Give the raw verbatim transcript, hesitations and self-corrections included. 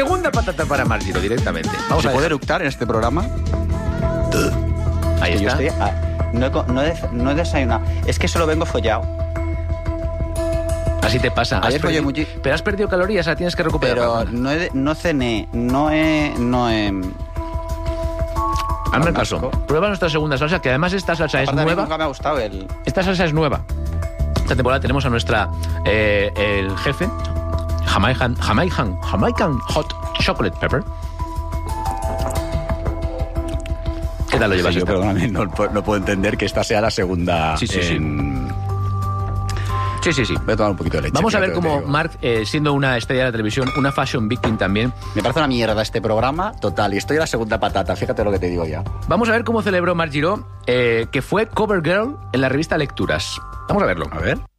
segunda patata para Marc Giró directamente. Vamos ¿Se a puede dejar. eructar en este programa? Ahí Yo está. estoy a- no, he, co- no, he, no he desayunado. Es que solo vengo follado. Así te pasa. Has Ayer follé perdido- muchi- Pero has perdido calorías, ahora tienes que recuperar. Pero no, he, no cené, no he... No he Hazme Al caso. asco. Prueba nuestra segunda salsa, que además esta salsa es Aparte, a mí nueva. nunca me ha gustado el... Esta salsa es nueva. Esta temporada tenemos a nuestra eh, el jefe Jamaican, Jamaican, Jamaican Hot Chocolate Pepper. ¿Qué tal lo llevas? Sí, yo, esta? perdóname, no, no puedo entender que esta sea la segunda. Sí, sí, sí. en... Sí, sí, sí. Voy a tomar un poquito de leche. Vamos a ver fíjate lo que cómo te digo. Marc, eh, siendo una estrella de la televisión, una fashion victim también, Me parece una mierda este programa, total, y estoy en la segunda patata, fíjate lo que te digo ya. vamos a ver cómo celebró Marc Giró, eh, que fue cover girl en la revista Lecturas. Vamos a verlo. A ver.